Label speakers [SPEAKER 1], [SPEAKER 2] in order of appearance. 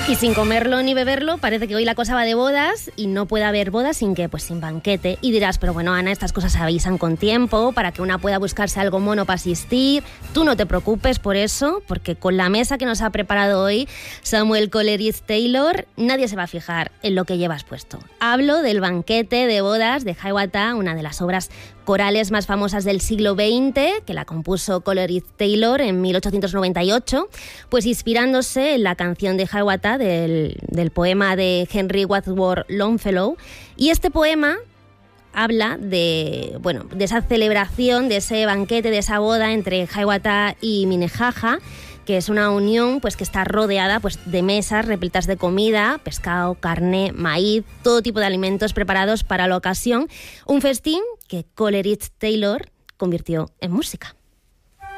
[SPEAKER 1] Y sin comerlo ni beberlo, parece que hoy la cosa va de bodas y no puede haber bodas sin qué, pues sin banquete. Y dirás, pero bueno, Ana, estas cosas se avisan con tiempo para que una pueda buscarse algo mono para asistir. Tú no te preocupes por eso, porque con la mesa que nos ha preparado hoy Samuel Coleridge Taylor, nadie se va a fijar en lo que llevas puesto. Hablo del banquete de bodas de Hiawatha, una de las obras corales más famosas del siglo XX, que la compuso Coleridge Taylor en 1898, pues inspirándose en la canción de Hiawatha del poema de Henry Wadsworth Longfellow. Y este poema habla de esa celebración, de ese banquete, de esa boda entre Hiawatha y Minnehaha, que es una unión pues que está rodeada pues de mesas repletas de comida, pescado, carne, maíz, todo tipo de alimentos preparados para la ocasión. Un festín que Coleridge Taylor convirtió en música.